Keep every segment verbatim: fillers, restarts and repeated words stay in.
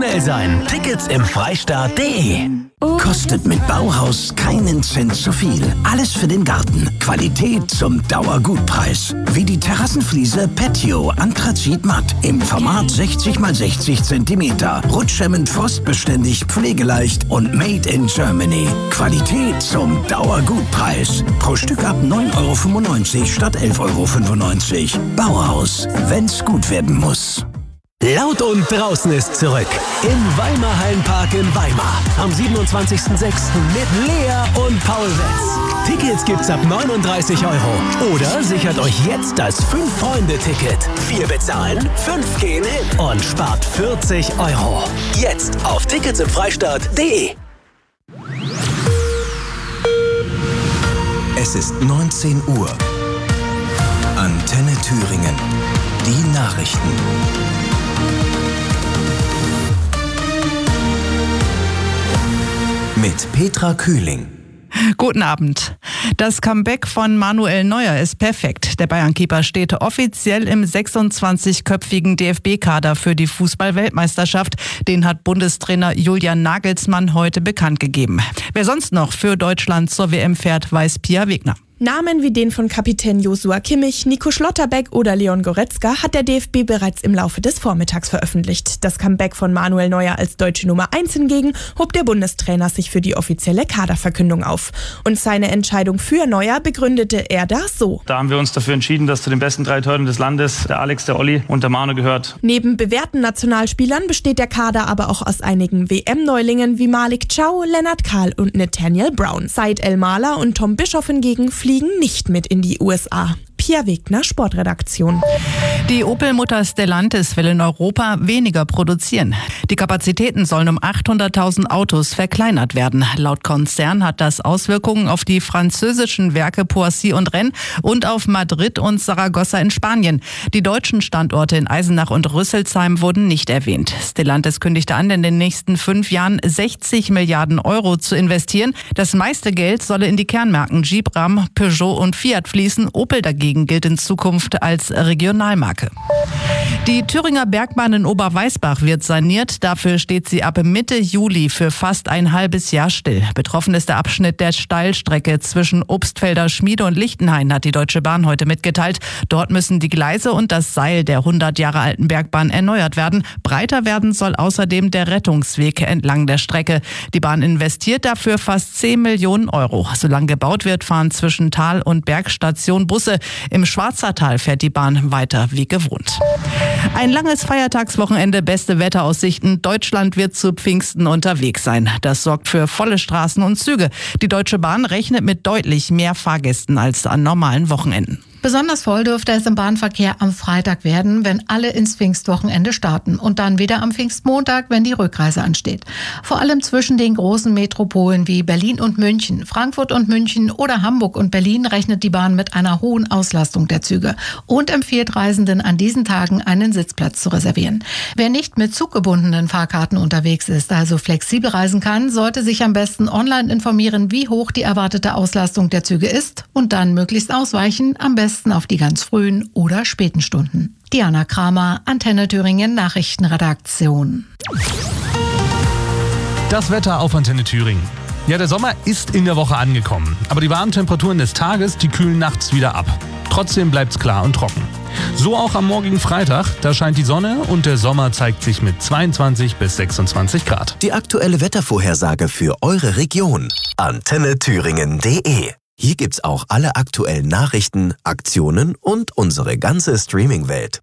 schnell sein. Tickets im Freistaat punkt de. Kostet mit Bauhaus keinen Cent zu viel. Alles für den Garten. Qualität zum Dauergutpreis. Wie die Terrassenfliese Patio Anthrazit Matt im Format sechzig mal sechzig Zentimeter. Rutschhemmend, frostbeständig, pflegeleicht und made in Germany. Qualität zum Dauergutpreis. Pro Stück ab neun Euro fünfundneunzig statt elf Euro fünfundneunzig. Bauhaus, wenn's gut werden muss. Laut und draußen ist zurück. Im Weimar Hallenpark in Weimar. Am siebenundzwanzigsten sechsten mit Lea und Paul Wetz. Tickets gibt's ab neununddreißig Euro. Oder sichert euch jetzt das fünf-Freunde-Ticket. Vier bezahlen, fünf gehen hin und spart vierzig Euro. Jetzt auf Tickets im Freistaat punkt de. Es ist neunzehn Uhr. Antenne Thüringen. Die Nachrichten. Mit Petra Kühling. Guten Abend. Das Comeback von Manuel Neuer ist perfekt. Der Bayern-Keeper steht offiziell im sechsundzwanzigköpfigen D F B-Kader für die Fußball-Weltmeisterschaft. Den hat Bundestrainer Julian Nagelsmann heute bekannt gegeben. Wer sonst noch für Deutschland zur W M fährt, weiß Pia Wegner. Namen wie den von Kapitän Joshua Kimmich, Nico Schlotterbeck oder Leon Goretzka hat der D F B bereits im Laufe des Vormittags veröffentlicht. Das Comeback von Manuel Neuer als deutsche Nummer eins hingegen hob der Bundestrainer sich für die offizielle Kaderverkündung auf. Und seine Entscheidung für Neuer begründete er da so. Da haben wir uns dafür entschieden, dass zu den besten drei Torhütern des Landes der Alex, der Olli und der Manu gehört. Neben bewährten Nationalspielern besteht der Kader aber auch aus einigen W M-Neulingen wie Malik Chow, Lennart Kahl und Nathaniel Brown. Said El-Mala und Tom Bischoff hingegen fliegen nicht mit in die U S A. Pia Wegner, Sportredaktion. Die Opel-Mutter Stellantis will in Europa weniger produzieren. Die Kapazitäten sollen um achthunderttausend Autos verkleinert werden. Laut Konzern hat das Auswirkungen auf die französischen Werke Poissy und Rennes und auf Madrid und Saragossa in Spanien. Die deutschen Standorte in Eisenach und Rüsselsheim wurden nicht erwähnt. Stellantis kündigte an, in den nächsten fünf Jahren sechzig Milliarden Euro zu investieren. Das meiste Geld solle in die Kernmarken Jeep, Ram, Peugeot und Fiat fließen. Opel dagegen gilt in Zukunft als Regionalmarke. Die Thüringer Bergbahn in Oberweisbach wird saniert. Dafür steht sie ab Mitte Juli für fast ein halbes Jahr still. Betroffen ist der Abschnitt der Steilstrecke zwischen Obstfelder Schmiede und Lichtenhain, hat die Deutsche Bahn heute mitgeteilt. Dort müssen die Gleise und das Seil der hundert Jahre alten Bergbahn erneuert werden. Breiter werden soll außerdem der Rettungsweg entlang der Strecke. Die Bahn investiert dafür fast zehn Millionen Euro. Solange gebaut wird, fahren zwischen Tal- und Bergstation Busse. Im Schwarzertal fährt die Bahn weiter wie gewohnt. Ein langes Feiertagswochenende, beste Wetteraussichten. Deutschland wird zu Pfingsten unterwegs sein. Das sorgt für volle Straßen und Züge. Die Deutsche Bahn rechnet mit deutlich mehr Fahrgästen als an normalen Wochenenden. Besonders voll dürfte es im Bahnverkehr am Freitag werden, wenn alle ins Pfingstwochenende starten und dann wieder am Pfingstmontag, wenn die Rückreise ansteht. Vor allem zwischen den großen Metropolen wie Berlin und München, Frankfurt und München oder Hamburg und Berlin rechnet die Bahn mit einer hohen Auslastung der Züge und empfiehlt Reisenden an diesen Tagen einen Sitzplatz zu reservieren. Wer nicht mit zuggebundenen Fahrkarten unterwegs ist, also flexibel reisen kann, sollte sich am besten online informieren, wie hoch die erwartete Auslastung der Züge ist und dann möglichst ausweichen, am besten auf die ganz frühen oder späten Stunden. Diana Kramer, Antenne Thüringen Nachrichtenredaktion. Das Wetter auf Antenne Thüringen. Ja, der Sommer ist in der Woche angekommen, aber die warmen Temperaturen des Tages, die kühlen nachts wieder ab. Trotzdem bleibt's klar und trocken. So auch am morgigen Freitag, da scheint die Sonne und der Sommer zeigt sich mit zweiundzwanzig bis sechsundzwanzig Grad. Die aktuelle Wettervorhersage für eure Region. Antenne Thüringen punkt de. Hier gibt's auch alle aktuellen Nachrichten, Aktionen und unsere ganze Streaming-Welt.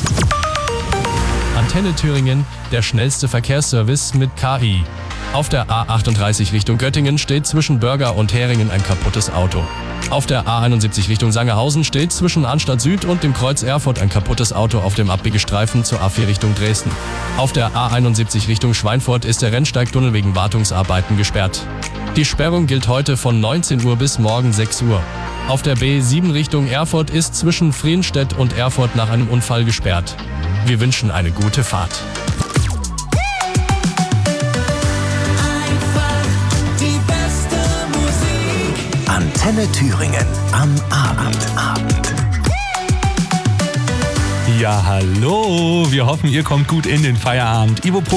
Antenne Thüringen, der schnellste Verkehrsservice mit K I. Auf der A achtunddreißig Richtung Göttingen steht zwischen Börger und Heringen ein kaputtes Auto. Auf der A einundsiebzig Richtung Sangerhausen steht zwischen Arnstadt Süd und dem Kreuz Erfurt ein kaputtes Auto auf dem Abbiegestreifen zur A vier Richtung Dresden. Auf der A einundsiebzig Richtung Schweinfurt ist der Rennsteigtunnel wegen Wartungsarbeiten gesperrt. Die Sperrung gilt heute von neunzehn Uhr bis morgen sechs Uhr. Auf der B sieben Richtung Erfurt ist zwischen Frienstedt und Erfurt nach einem Unfall gesperrt. Wir wünschen eine gute Fahrt. Antenne Thüringen am Abend. Abend. Ja, hallo. Wir hoffen, ihr kommt gut in den Feierabend. Ivo